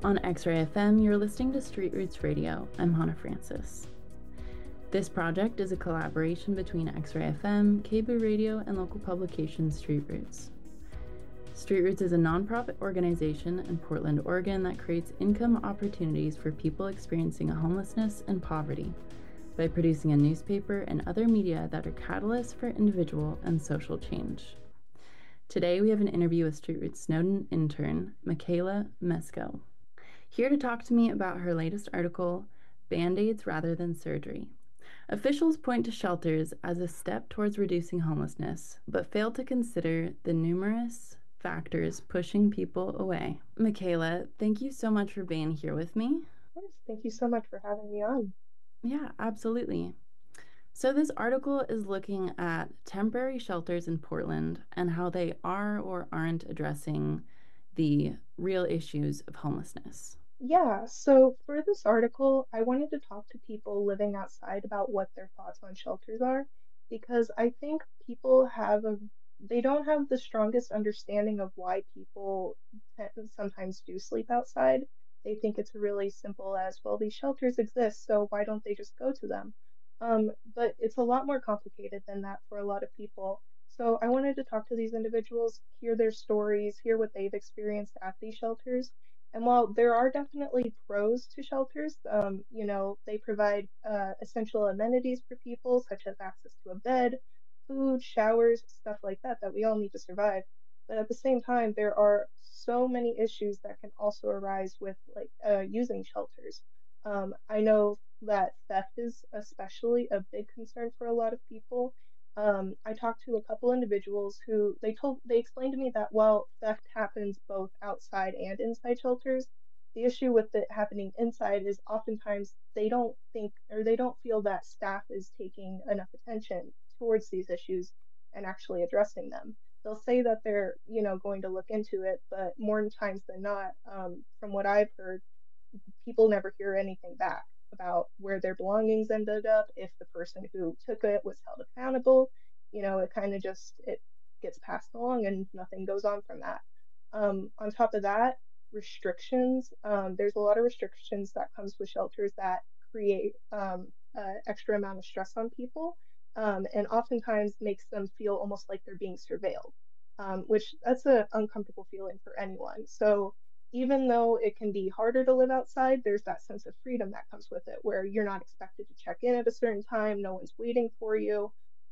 On X-Ray FM, you're listening to Street Roots Radio. I'm Hannah Francis. This project is a collaboration between X-Ray FM, KBOO Radio, and local publication Street Roots. Street Roots is a nonprofit organization in Portland, Oregon that creates income opportunities for people experiencing homelessness and poverty by producing a newspaper and other media that are catalysts for individual and social change. Today we have an interview with Street Roots Snowden intern, Michaela Mesko, here to talk to me about her latest article, Band-Aids Rather Than Surgery. Officials point to shelters as a step towards reducing homelessness, but fail to consider the numerous factors pushing people away. Michaela, thank you so much for being here with me. Of course. Thank you so much for having me on. Yeah, absolutely. So this article is looking at temporary shelters in Portland and how they are or aren't addressing the real issues of homelessness. Yeah, so for this article, I wanted to talk to people living outside about what their thoughts on shelters are, because I think they don't have the strongest understanding of why people sometimes do sleep outside. They think it's really simple as, well, these shelters exist, so why don't they just go to them? But it's a lot more complicated than that for a lot of people. So I wanted to talk to these individuals, hear their stories, hear what they've experienced at these shelters. And while there are definitely pros to shelters, they provide essential amenities for people, such as access to a bed, food, showers, stuff like that, that we all need to survive. But at the same time, there are so many issues that can also arise with using shelters. I know that theft is especially a big concern for a lot of people. I talked to a couple individuals who they explained to me that while theft happens both outside and inside shelters, the issue with it happening inside is oftentimes they don't think or they don't feel that staff is taking enough attention towards these issues and actually addressing them. They'll say that they're, going to look into it, but more times than not, from what I've heard, people never hear anything back about where their belongings ended up, if the person who took it was held accountable. It kind of just it gets passed along and nothing goes on from that. On top of that, restrictions. There's a lot of restrictions that comes with shelters that create extra amount of stress on people, and oftentimes makes them feel almost like they're being surveilled, which that's an uncomfortable feeling for anyone. So even though it can be harder to live outside, there's that sense of freedom that comes with it, where you're not expected to check in at a certain time, no one's waiting for you.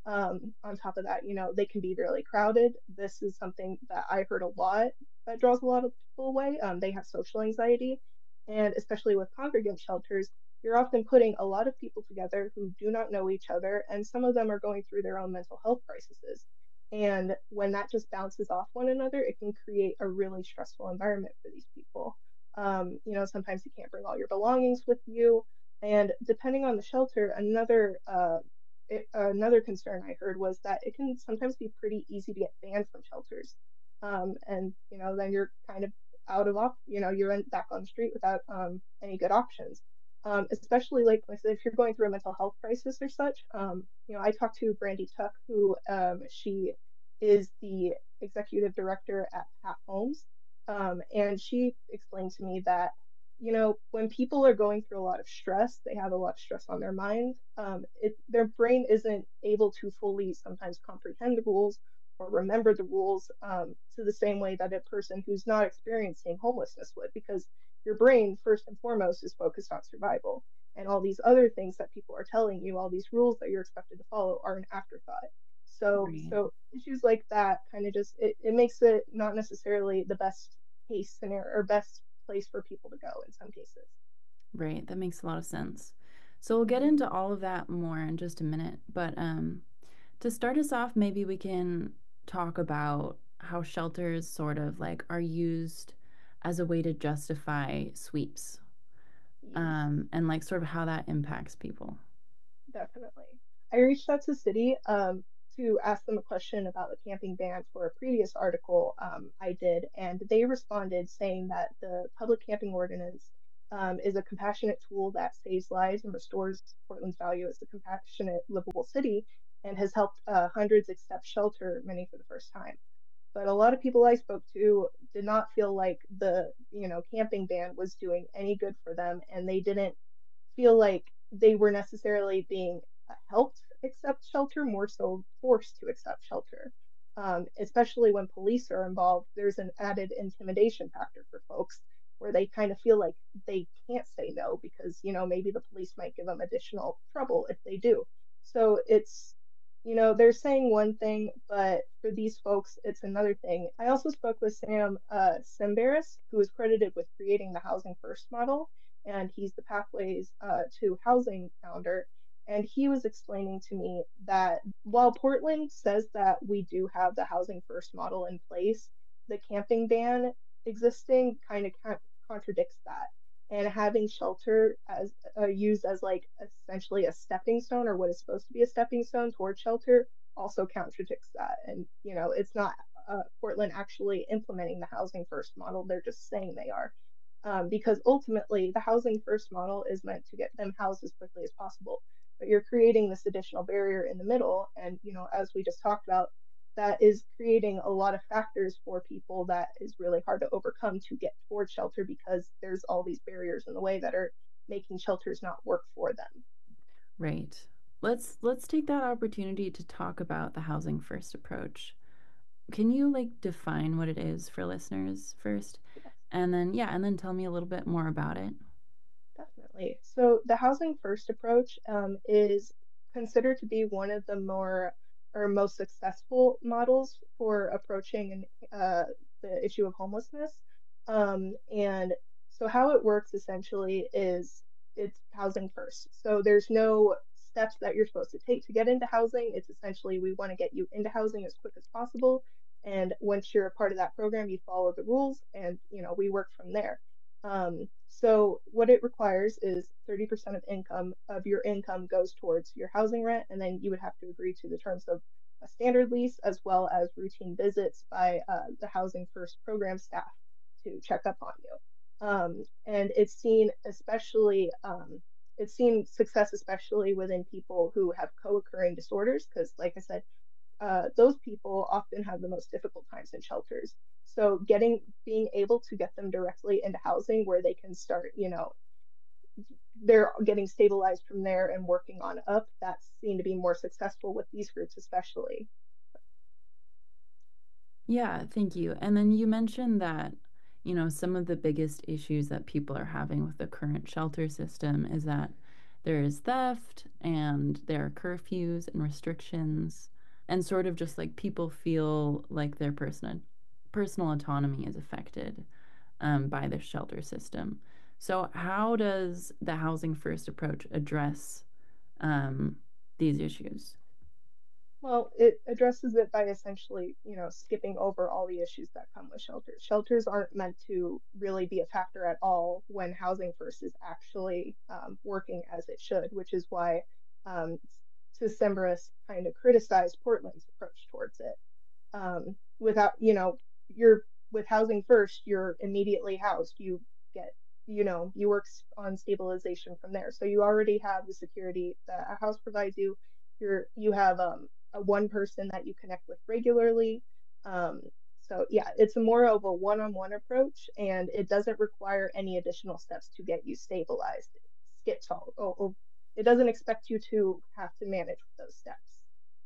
On top of that, they can be really crowded. This is something that I heard a lot that draws a lot of people away. They have social anxiety, and especially with congregate shelters, you're often putting a lot of people together who do not know each other, and some of them are going through their own mental health crises. And when that just bounces off one another, it can create a really stressful environment for these people. Sometimes you can't bring all your belongings with you. And depending on the shelter, another concern I heard was that it can sometimes be pretty easy to get banned from shelters. And then you're kind of out of you're back on the street without any good options. Especially like I said, if you're going through a mental health crisis or such. I talked to Brandy Tuck, who she is the executive director at Pat Homes, and she explained to me that when people are going through a lot of stress, they have a lot of stress on their mind. Their brain isn't able to fully sometimes comprehend the rules or remember the rules to the same way that a person who's not experiencing homelessness would, because your brain, first and foremost, is focused on survival. And all these other things that people are telling you, all these rules that you're expected to follow, are an afterthought. So, Right. so issues like that kind of just it makes it not necessarily the best case scenario or best place for people to go in some cases. Right, that makes a lot of sense. So we'll get Mhm. into all of that more in just a minute, but to start us off, maybe we can talk about how shelters sort of like are used as a way to justify sweeps, Yes. and like sort of how that impacts people. Definitely. I reached out to City to ask them a question about the camping ban for a previous article I did, and they responded saying that the public camping ordinance is a compassionate tool that saves lives and restores Portland's value as a compassionate, livable city, and has helped hundreds accept shelter, many for the first time. But a lot of people I spoke to did not feel like the, camping ban was doing any good for them, and they didn't feel like they were necessarily being helped accept shelter, more so forced to accept shelter. Especially when police are involved, there's an added intimidation factor for folks where they kind of feel like they can't say no because, maybe the police might give them additional trouble if they do. So they're saying one thing, but for these folks, it's another thing. I also spoke with Sam Simbaris, who is credited with creating the Housing First model, and he's the Pathways to Housing founder. And he was explaining to me that while Portland says that we do have the Housing First model in place, the camping ban existing kind of contradicts that. And having shelter as used as like essentially a stepping stone, or what is supposed to be a stepping stone towards shelter, also contradicts that. And it's not Portland actually implementing the Housing First model; they're just saying they are. Because ultimately, the Housing First model is meant to get them housed as quickly as possible. But you're creating this additional barrier in the middle, and as we just talked about, that is creating a lot of factors for people that is really hard to overcome to get towards shelter because there's all these barriers in the way that are making shelters not work for them. Right. Let's take that opportunity to talk about the housing first approach. Can you like define what it is for listeners first? Yes, And then yeah, and then tell me a little bit more about it. definitely. So the housing first approach is considered to be one of the more or most successful models for approaching the issue of homelessness. And so how it works essentially is it's housing first. So there's no steps that you're supposed to take to get into housing. It's essentially we want to get you into housing as quick as possible. And once you're a part of that program, you follow the rules and we work from there. So what it requires is 30% of your income goes towards your housing rent, and then you would have to agree to the terms of a standard lease as well as routine visits by the Housing First program staff to check up on you. And it's seen success especially within people who have co-occurring disorders because, like I said, those people often have the most difficult times in shelters. So being able to get them directly into housing where they can start, they're getting stabilized from there and working on up, that's seen to be more successful with these groups, especially. Yeah, thank you. And then you mentioned that, some of the biggest issues that people are having with the current shelter system is that there is theft and there are curfews and restrictions, and sort of just like people feel like their personal autonomy is affected by the shelter system. So, how does the housing first approach address um, these issues? Well, it addresses it by essentially, skipping over all the issues that come with shelters. Shelters aren't meant to really be a factor at all when Housing First is actually working as it should, which is why um, Decemberists kind of criticized Portland's approach towards it. Without, you're with Housing First, you're immediately housed. You get, you work on stabilization from there. So you already have the security that a house provides you. You have a one person that you connect with regularly. Um, so yeah, it's more of a one-on-one approach, and it doesn't require any additional steps to get you stabilized. It skips all. It doesn't expect you to have to manage those steps.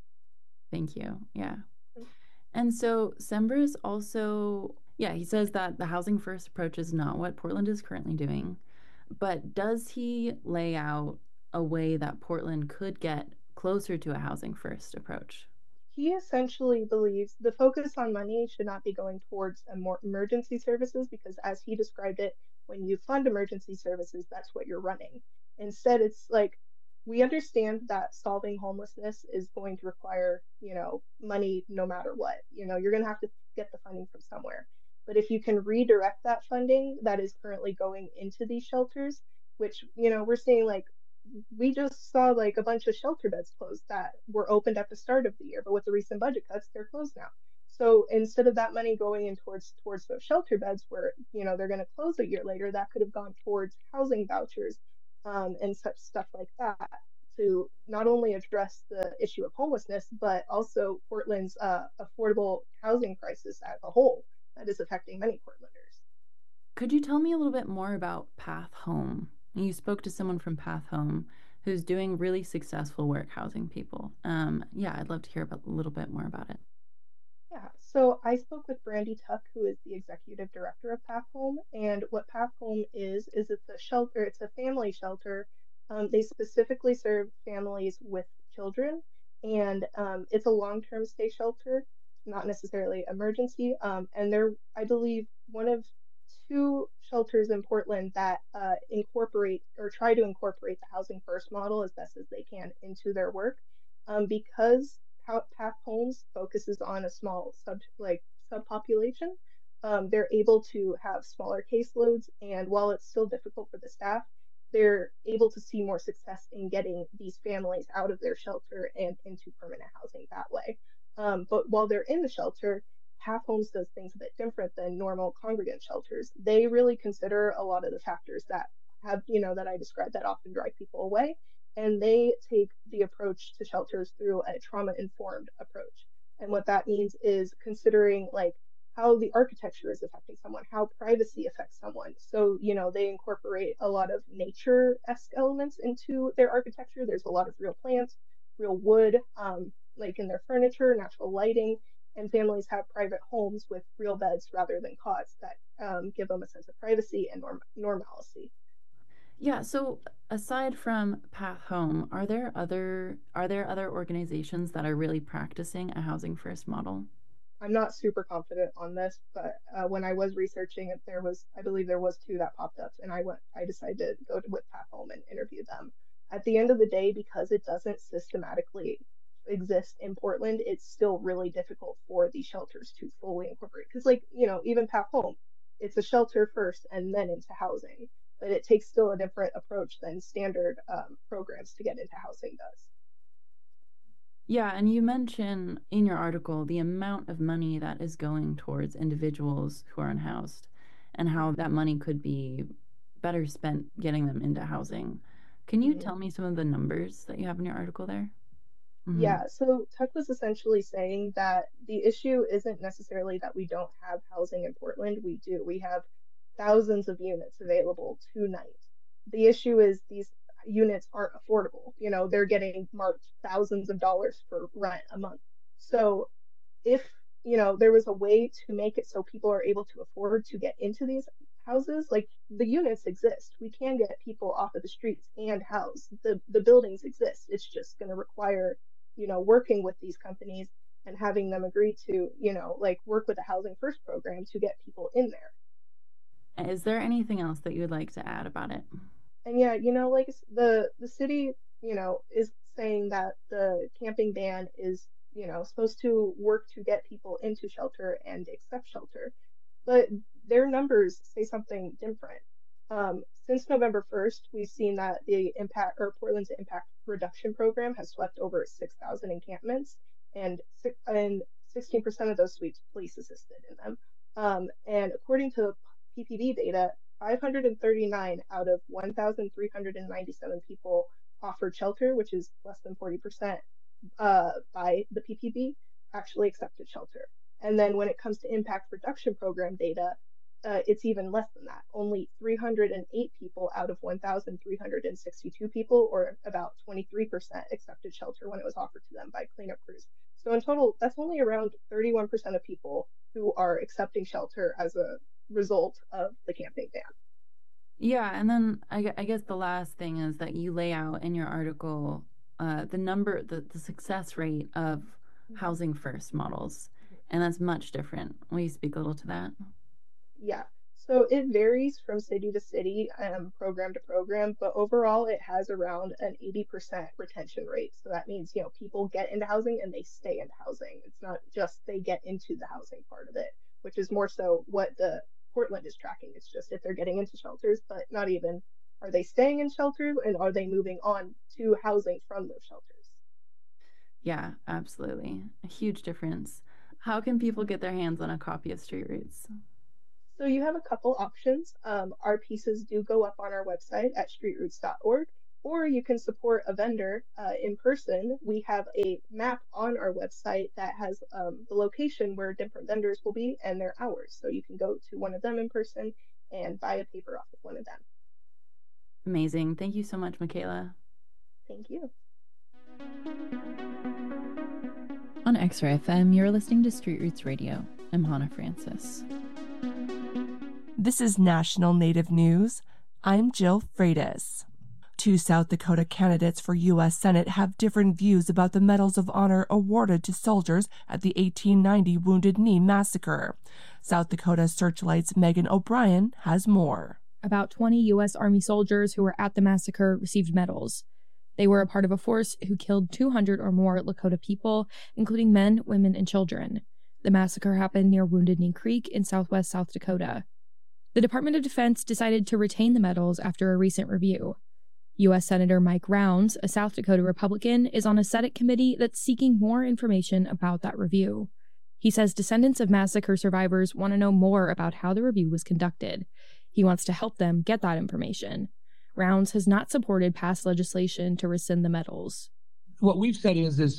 Thank you. Yeah. And so Sembers also, yeah, he says that the housing first approach is not what Portland is currently doing, but does he lay out a way that Portland could get closer to a housing first approach? He essentially believes the focus on money should not be going towards a more emergency services because, as he described it, when you fund emergency services, that's what you're running. Instead, it's like we understand that solving homelessness is going to require, money no matter what. You're going to have to get the funding from somewhere. But if you can redirect that funding that is currently going into these shelters, which, we're seeing like we just saw like a bunch of shelter beds closed that were opened at the start of the year, but with the recent budget cuts, they're closed now. So instead of that money going in towards those shelter beds where they're going to close a year later, that could have gone towards housing vouchers and such stuff like that to not only address the issue of homelessness, but also Portland's affordable housing crisis as a whole that is affecting many Portlanders. Could you tell me a little bit more about Path Home? You spoke to someone from Path Home who's doing really successful work housing people. Yeah, I'd love to hear about a little bit more about it. Yeah, so I spoke with Brandy Tuck, who is the executive director of Path Home, and what Path Home is it's a shelter, it's a family shelter. They specifically serve families with children, and it's a long-term stay shelter, not necessarily emergency. And they're, I believe, one of two shelters in Portland that incorporate or try to incorporate the housing first model as best as they can into their work, because Path Homes focuses on a small subpopulation. They're able to have smaller caseloads, and while it's still difficult for the staff, they're able to see more success in getting these families out of their shelter and into permanent housing that way. But while they're in the shelter, Path Homes does things a bit different than normal congregant shelters. They really consider a lot of the factors that that I described that often drive people away, and they take the approach to shelters through a trauma informed approach. And what that means is considering like how the architecture is affecting someone, how privacy affects someone. So, they incorporate a lot of nature esque elements into their architecture. There's a lot of real plants, real wood, like in their furniture, natural lighting, and families have private homes with real beds rather than cots that give them a sense of privacy and normalcy. Yeah, so aside from Path Home, are there other organizations that are really practicing a housing first model? I'm not super confident on this, but when I was researching it, I believe there was two that popped up, and I decided to go with Path Home and interview them. At the end of the day, because it doesn't systematically exist in Portland, it's still really difficult for these shelters to fully incorporate. Because, like, even Path Home, it's a shelter first and then into housing, but it takes still a different approach than standard programs to get into housing does. Yeah, and you mention in your article the amount of money that is going towards individuals who are unhoused and how that money could be better spent getting them into housing. Can you Mm-hmm. tell me some of the numbers that you have in your article there? Hmm. Yeah, so Tuck was essentially saying that the issue isn't necessarily that we don't have housing in Portland. We do. We have thousands of units available tonight. The issue is these units aren't affordable. They're getting marked thousands of dollars for rent a month. So if there was a way to make it so people are able to afford to get into these houses, like the units exist, we can get people off of the streets and house. The buildings exist. It's just going to require working with these companies and having them agree to like work with the housing first program to get people in there. Is there anything else that you would like to add about it? And yeah, like the city, is saying that the camping ban is, supposed to work to get people into shelter and accept shelter, but their numbers say something different. Since November 1st, we've seen that the impact or Portland's impact reduction program has swept over 6,000 encampments, and 16% of those suites police assisted in them. And according to PPB data, 539 out of 1,397 people offered shelter, which is less than 40% by the PPB, actually accepted shelter. And then when it comes to impact reduction program data, it's even less than that. Only 308 people out of 1,362 people, or about 23%, accepted shelter when it was offered to them by cleanup crews. So in total, that's only around 31% of people who are accepting shelter as a result of the camping ban. Yeah, and then I guess the last thing is that you lay out in your article the success rate of Mhm. housing first models, and that's much different. Will you speak a little to that? Yeah. So it varies from city to city, program to program, but overall it has around an 80% retention rate. So that means, people get into housing and they stay into housing. It's not just they get into the housing part of it, which is more so what the Portland is tracking. It's just if they're getting into shelters, but not even are they staying in shelters and are they moving on to housing from those shelters? Yeah, absolutely. A huge difference. How can people get their hands on a copy of Street Roots? So you have a couple options. Our pieces do go up on our website at streetroots.org, or you can support a vendor in person. We have a map on our website that has the location where different vendors will be and their hours. So you can go to one of them in person and buy a paper off of one of them. Amazing. Thank you so much, Michaela. Thank you. On X-Ray FM, you're listening to Street Roots Radio. I'm Hannah Francis. This is National Native News. I'm Jill Freitas. 2 South Dakota candidates for U.S. Senate have different views about the Medals of Honor awarded to soldiers at the 1890 Wounded Knee Massacre. South Dakota Searchlight's Megan O'Brien has more. About 20 U.S. Army soldiers who were at the massacre received medals. They were a part of a force who killed 200 or more Lakota people, including men, women, and children. The massacre happened near Wounded Knee Creek in southwest South Dakota. The Department of Defense decided to retain the medals after a recent review. U.S. Senator Mike Rounds, a South Dakota Republican, is on a Senate committee that's seeking more information about that review. He says descendants of massacre survivors want to know more about how the review was conducted. He wants to help them get that information. Rounds has not supported past legislation to rescind the medals. What we've said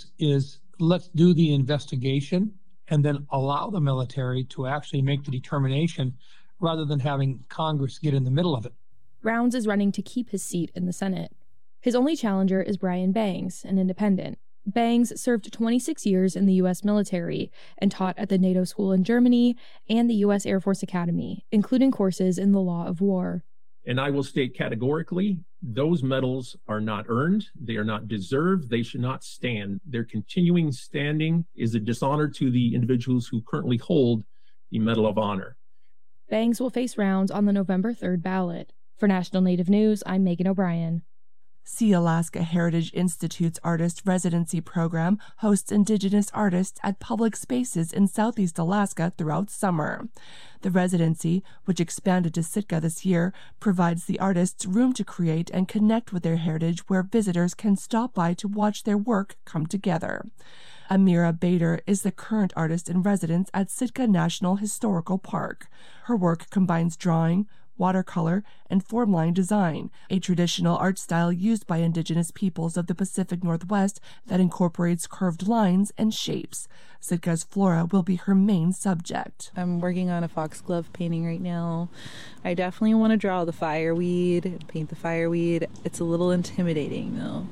is let's do the investigation and then allow the military to actually make the determination rather than having Congress get in the middle of it. Rounds is running to keep his seat in the Senate. His only challenger is Brian Bangs, an independent. Bangs served 26 years in the U.S. military and taught at the NATO school in Germany and the U.S. Air Force Academy, including courses in the law of war. And I will state categorically, those medals are not earned. They are not deserved. They should not stand. Their continuing standing is a dishonor to the individuals who currently hold the Medal of Honor. Bangs will face Rounds on the November 3rd ballot. For National Native News, I'm Megan O'Brien. Sealaska Heritage Institute's Artist Residency Program hosts Indigenous artists at public spaces in Southeast Alaska throughout summer. The residency, which expanded to Sitka this year, provides the artists room to create and connect with their heritage where visitors can stop by to watch their work come together. Amira Bader is the current artist in residence at Sitka National Historical Park. Her work combines drawing, watercolor, and formline design, a traditional art style used by Indigenous peoples of the Pacific Northwest that incorporates curved lines and shapes. Sitka's flora will be her main subject. I'm working on a foxglove painting right now. I definitely want to draw the fireweed, paint the fireweed. It's a little intimidating, though.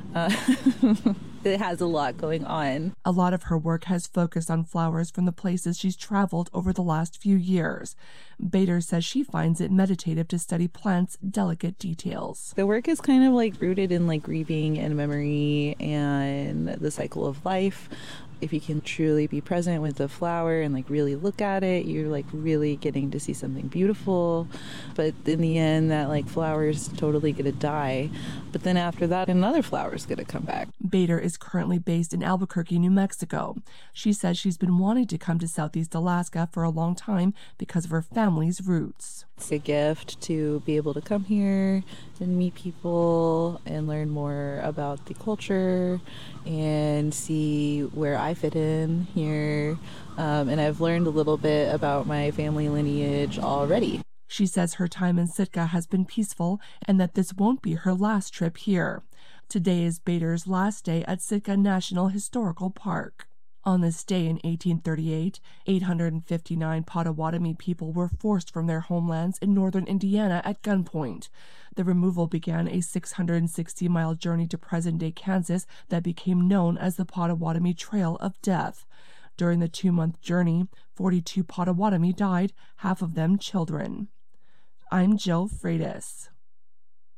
It has a lot going on. A lot of her work has focused on flowers from the places she's traveled over the last few years. Bader says she finds it meditative to study plants' delicate details. The work is kind of like rooted in like grieving and memory and the cycle of life. If you can truly be present with the flower and like really look at it, you're like really getting to see something beautiful. But in the end, that like flower is totally going to die. But then after that, another flower is going to come back. Bader is currently based in Albuquerque, New Mexico. She says she's been wanting to come to Southeast Alaska for a long time because of her family's roots. It's a gift to be able to come here and meet people and learn more about the culture and see where I fit in here. And I've learned a little bit about my family lineage already. She says her time in Sitka has been peaceful and that this won't be her last trip here. Today is Bader's last day at Sitka National Historical Park. On this day in 1838, 859 Potawatomi people were forced from their homelands in northern Indiana at gunpoint. The removal began a 660-mile journey to present-day Kansas that became known as the Potawatomi Trail of Death. During the 2-month journey, 42 Potawatomi died, half of them children. I'm Jill Freitas.